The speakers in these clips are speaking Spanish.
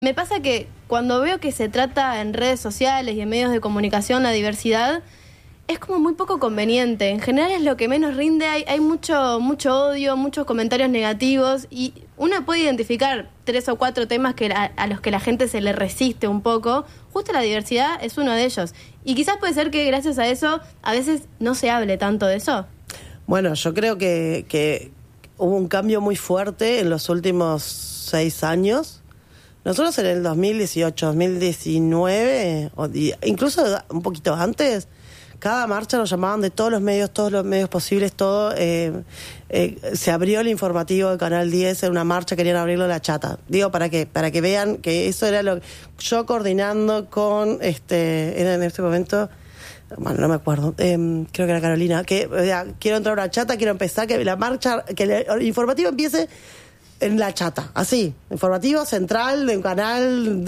Me pasa que cuando veo que se trata en redes sociales y en medios de comunicación la diversidad, es como muy poco conveniente. En general es lo que menos rinde, hay mucho odio, muchos comentarios negativos y uno puede identificar 3 o 4 temas que a los que la gente se le resiste un poco. Justo la diversidad es uno de ellos. Y quizás puede ser que gracias a eso a veces no se hable tanto de eso. Bueno, yo creo que hubo un cambio muy fuerte en los últimos 6 años. Nosotros en el 2018, 2019, incluso un poquito antes, cada marcha nos llamaban de todos los medios posibles, todo. Se abrió el informativo de Canal 10 en una marcha, querían abrirlo La Chata. Digo, para que vean que eso era lo que yo coordinando con, era en este momento, bueno, no me acuerdo, creo que era Carolina, que quiero entrar a una chata, quiero empezar, que la marcha, que el informativo empiece en La Chata, así, informativo central de un canal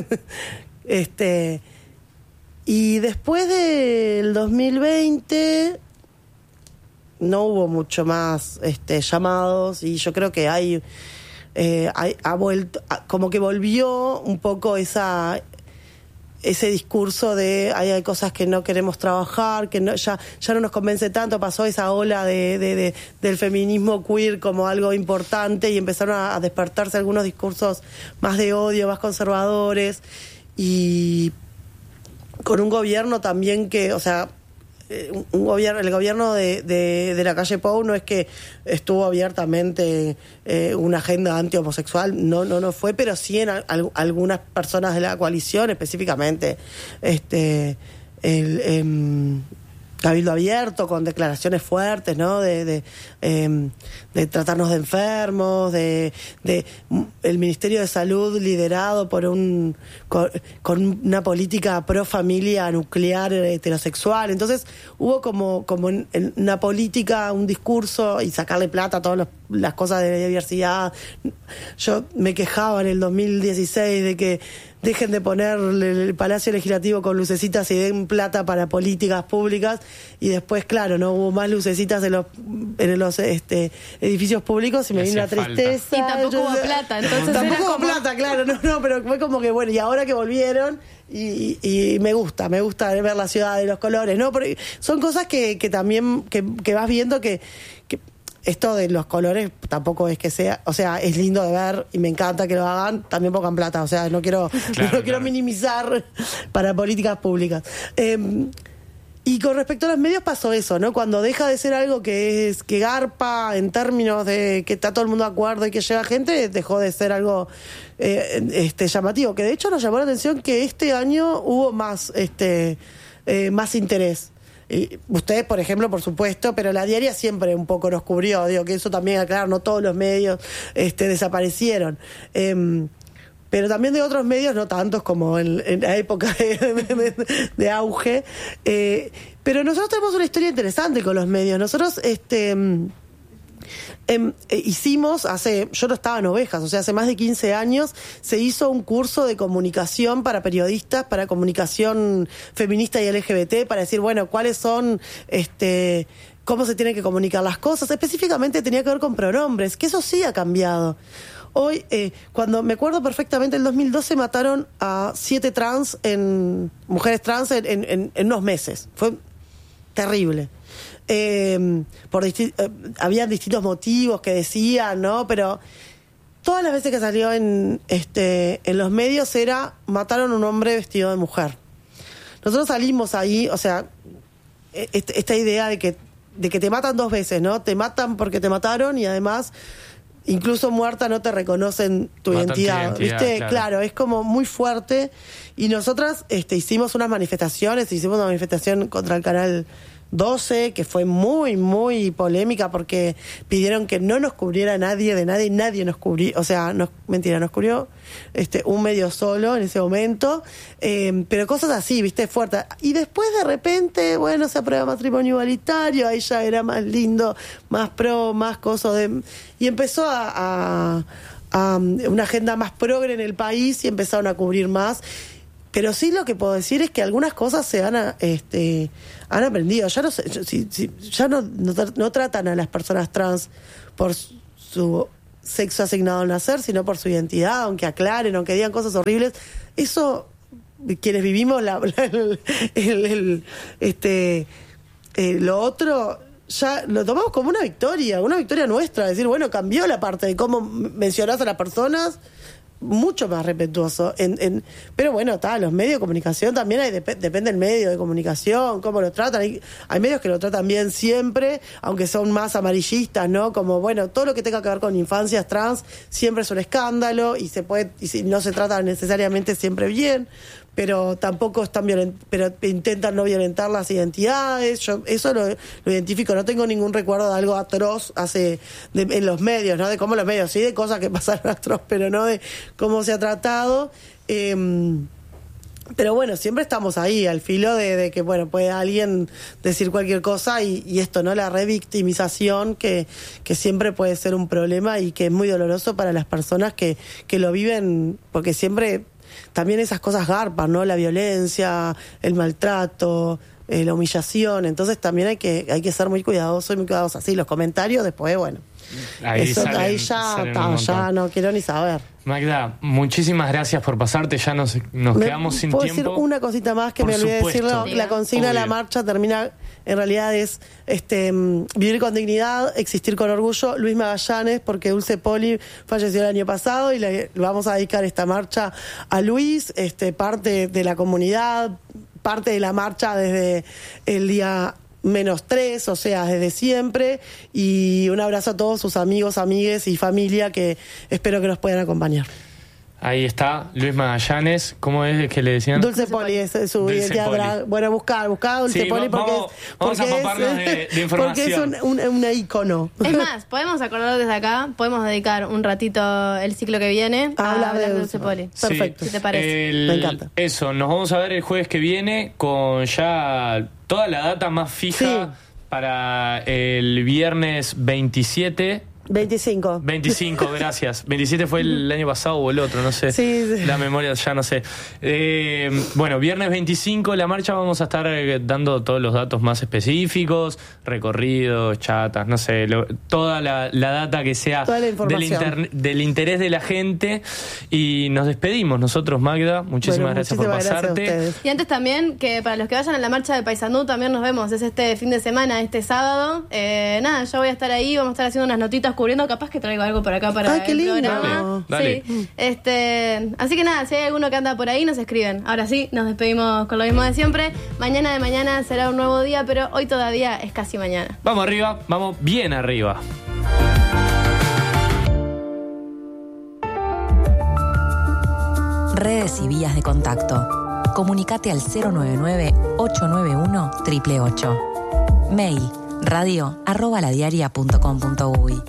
de y después del 2020 no hubo mucho más llamados, y yo creo que ha vuelto, como que volvió un poco ese discurso de hay cosas que no queremos trabajar, que no, ya no nos convence tanto. Pasó esa ola del feminismo queer como algo importante y empezaron a despertarse algunos discursos más de odio, más conservadores, y con un gobierno también que, o sea, el gobierno de la calle Pou no es que estuvo abiertamente una agenda anti-homosexual, no fue, pero sí en algunas personas de la coalición, específicamente el Cabildo Abierto, con declaraciones fuertes, ¿no? De tratarnos de enfermos, de el Ministerio de Salud liderado por con una política pro familia nuclear heterosexual. Entonces hubo como en una política, un discurso, y sacarle plata a todas las cosas de diversidad. Yo me quejaba en el 2016 de que dejen de poner el Palacio Legislativo con lucecitas y den plata para políticas públicas, y después, claro, no hubo más lucecitas en los edificios públicos, y me vino la tristeza. Y tampoco hubo plata, entonces tampoco hubo plata, claro, no, pero fue como que, bueno, y ahora que volvieron, y me gusta ver la ciudad de los colores, ¿no? Porque son cosas que también que vas viendo que esto de los colores tampoco es que sea, o sea, es lindo de ver y me encanta que lo hagan, también pongan plata, o sea, no quiero minimizar para políticas públicas. Y con respecto a los medios pasó eso, ¿no? Cuando deja de ser algo que garpa en términos de que está todo el mundo de acuerdo y que llega gente, dejó de ser algo llamativo, que de hecho nos llamó la atención que este año hubo más interés. Y ustedes, por ejemplo, por supuesto, pero la diaria siempre un poco nos cubrió, digo que eso también, claro, no todos los medios desaparecieron, pero también de otros medios, no tantos como en la época de auge, pero nosotros tenemos una historia interesante con los medios. Nosotros hicimos yo no estaba en Ovejas, o sea, hace más de 15 años se hizo un curso de comunicación para periodistas, para comunicación feminista y LGBT, para decir, bueno, cuáles son, cómo se tienen que comunicar las cosas. Específicamente tenía que ver con pronombres, que eso sí ha cambiado. Hoy, cuando me acuerdo perfectamente, en 2012 mataron a 7 mujeres trans en unos meses. Fue terrible. Había distintos motivos que decían, ¿no? Pero todas las veces que salió en los medios mataron a un hombre vestido de mujer. Nosotros salimos ahí, o sea, esta idea de que te matan 2 veces, ¿no? Te matan porque te mataron, y además, incluso muerta, no te reconocen tu identidad, ¿viste? Claro, es como muy fuerte. Y nosotras hicimos una manifestación contra el Canal 12, que fue muy, muy polémica, porque pidieron que no nos cubriera nadie de nadie, y nadie nos cubrió, o sea, nos cubrió un medio solo en ese momento, pero cosas así, viste, fuerte. Y después de repente, bueno, se aprueba matrimonio igualitario, ahí ya era más lindo, más pro, más cosas y empezó a una agenda más progre en el país, y empezaron a cubrir más. Pero sí, lo que puedo decir es que algunas cosas se han aprendido. Ya no sé, ya no tratan a las personas trans por su sexo asignado al nacer, sino por su identidad, aunque aclaren, aunque digan cosas horribles. Eso, quienes vivimos lo otro, ya lo tomamos como una victoria nuestra, decir, bueno, cambió la parte de cómo mencionás a las personas, mucho más respetuoso. Pero bueno, los medios de comunicación también depende del medio de comunicación, cómo lo tratan. Hay medios que lo tratan bien siempre, aunque son más amarillistas, ¿no? Como, bueno, todo lo que tenga que ver con infancias trans siempre es un escándalo y no se trata necesariamente siempre bien, pero tampoco están pero intentan no violentar las identidades. Yo eso lo identifico, no tengo ningún recuerdo de algo atroz en los medios, ¿no? De cómo los medios, sí, de cosas que pasaron atroz, pero no de cómo se ha tratado. Pero bueno, siempre estamos ahí, al filo de que, bueno, puede alguien decir cualquier cosa y esto, ¿no? La revictimización que siempre puede ser un problema y que es muy doloroso para las personas que lo viven, porque siempre también esas cosas garpan, ¿no? La violencia, el maltrato, la humillación. Entonces también hay que ser muy cuidadosos y muy cuidadosos. Así, los comentarios después, bueno. Ahí ya no quiero ni saber. Magda, muchísimas gracias por pasarte. Ya nos quedamos sin tiempo. ¿Puedo decir una cosita más que me olvidé decirlo? La consigna de la marcha termina, en realidad es vivir con dignidad, existir con orgullo. Luis Magallanes, porque Dulce Poli falleció el año pasado y le vamos a dedicar esta marcha a Luis, parte de la comunidad, parte de la marcha desde el día -3, o sea, desde siempre, y un abrazo a todos sus amigos, amigues y familia que espero que nos puedan acompañar. Ahí está, Luis Magallanes. ¿Cómo es que le decían? Dulce Poli es su identidad. Bueno, buscá Dulce Poli vamos a empaparnos de información. Porque es un ícono. Es más, podemos acordar desde acá, podemos dedicar un ratito el ciclo que viene a hablar de Dulce Poli. Perfecto. Si te parece. Me encanta. Eso, nos vamos a ver el jueves que viene con ya toda la data más fija para el viernes 27. 25, gracias. 27 fue el año pasado o el otro, no sé. Sí. La memoria ya no sé. Bueno, viernes 25 la marcha, vamos a estar dando todos los datos más específicos, recorridos, chatas, no sé, toda la data que sea del interés de la gente. Y nos despedimos nosotros, Magda. Muchísimas gracias por pasarte. Y antes también, que para los que vayan a la marcha de Paysandú, también nos vemos. Es este fin de semana, este sábado. Yo voy a estar ahí, vamos a estar haciendo unas notitas cubriendo, capaz que traigo algo por acá para el programa. Dale. Sí. Así que nada, si hay alguno que anda por ahí, nos escriben. Ahora sí, nos despedimos con lo mismo de siempre. Mañana será un nuevo día, pero hoy todavía es casi mañana. Vamos arriba, vamos bien arriba. Redes y vías de contacto. Comunicate al 099-891-888. Mail radio@ladiaria.com.uy.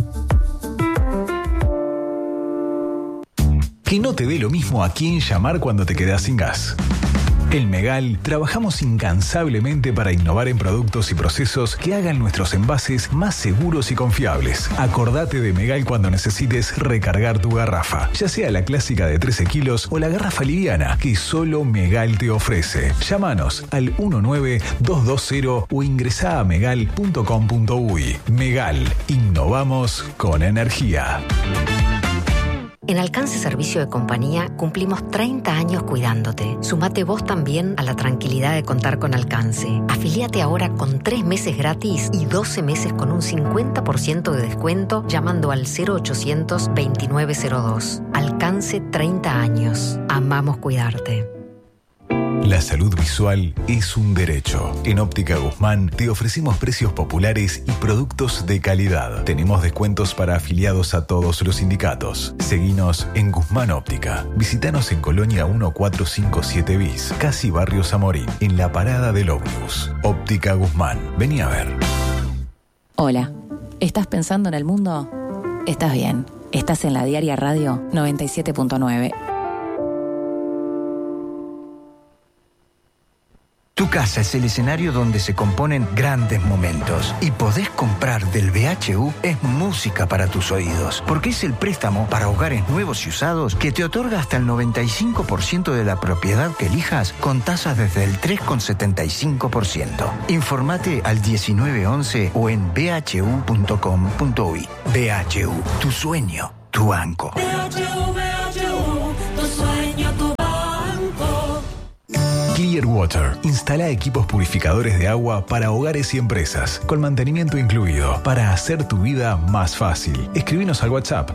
Que no te dé lo mismo a quién llamar cuando te quedás sin gas. En Megal trabajamos incansablemente para innovar en productos y procesos que hagan nuestros envases más seguros y confiables. Acordate de Megal cuando necesites recargar tu garrafa, ya sea la clásica de 13 kilos o la garrafa liviana que solo Megal te ofrece. Llámanos al 19220 o ingresá a megal.com.uy. Megal, innovamos con energía. En Alcance Servicio de Compañía cumplimos 30 años cuidándote. Sumate vos también a la tranquilidad de contar con Alcance. Afiliate ahora con 3 meses gratis y 12 meses con un 50% de descuento llamando al 0800 2902. Alcance 30 años. Amamos cuidarte. La salud visual es un derecho. En Óptica Guzmán te ofrecemos precios populares y productos de calidad. Tenemos descuentos para afiliados a todos los sindicatos. Seguinos en Guzmán Óptica. Visítanos en Colonia 1457 bis, casi Barrio Zamorín, en la parada del ómnibus. Óptica Guzmán. Vení a ver. Hola, ¿estás pensando en el mundo? Estás bien. Estás en la Diaria Radio 97.9. Tu casa es el escenario donde se componen grandes momentos. Y podés comprar del BHU es música para tus oídos. Porque es el préstamo para hogares nuevos y usados que te otorga hasta el 95% de la propiedad que elijas con tasas desde el 3,75%. Informate al 1911 o en bhu.com.uy. BHU, tu sueño, tu tu banco. Tu sueño, tu banco. Clearwater instala equipos purificadores de agua para hogares y empresas, con mantenimiento incluido, para hacer tu vida más fácil. Escribinos al WhatsApp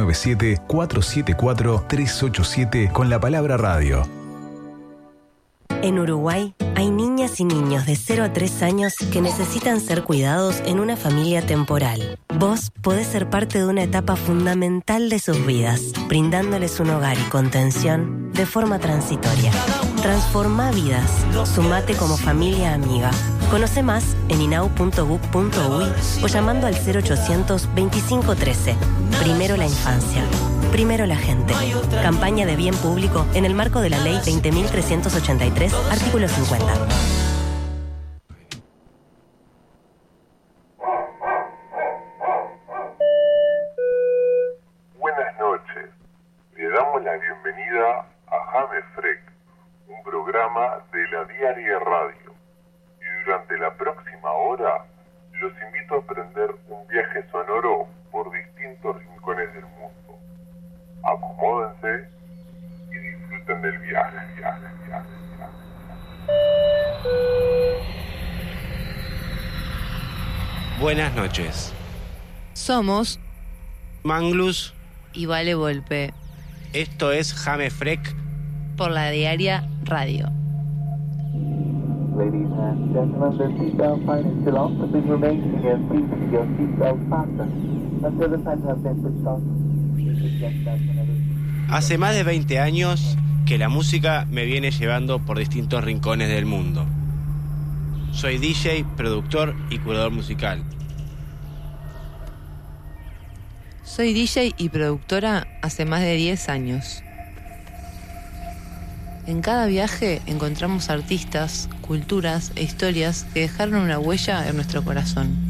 097-474-387 con la palabra radio. En Uruguay hay niñas y niños de 0 a 3 años que necesitan ser cuidados en una familia temporal. Vos podés ser parte de una etapa fundamental de sus vidas, brindándoles un hogar y contención de forma transitoria. Transforma vidas. Sumate como familia amiga. Conoce más en inau.gov.uy o llamando al 0800 2513. Primero la infancia. Primero la gente. Campaña de bien público en el marco de la Ley 20.383, artículo 50. Buenas noches. Le damos la bienvenida a Jame Freck, un programa de la Diaria Radio. Y durante la próxima hora los invito a emprender un viaje sonoro por distintos rincones del mundo. Acomódense y disfruten del viaje. Buenas noches. Somos Manglus y Vale Volpe. Esto es Jame Freck por la Diaria Radio. Ladies and gentlemen, the seatbelt sign is still on, so please remain seated and please keep your seatbelt fastened until the signs have been switched on. Hace más de 20 años que la música me viene llevando por distintos rincones del mundo. Soy DJ, productor y curador musical. Soy DJ y productora hace más de 10 años. En cada viaje encontramos artistas, culturas e historias que dejaron una huella en nuestro corazón.